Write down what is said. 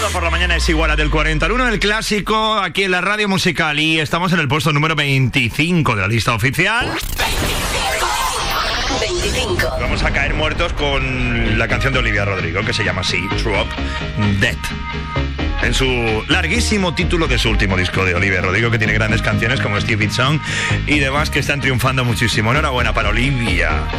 todo por la mañana es igual a del 40 al 1 del clásico aquí en la radio musical y estamos en el puesto número 25 de la lista oficial. 25. Vamos a caer muertos con la canción de Olivia Rodrigo que se llama así, True Up Dead. En su larguísimo título de su último disco de Olivia Rodrigo, que tiene grandes canciones como Stupid Song y demás que están triunfando muchísimo. Enhorabuena para Olivia.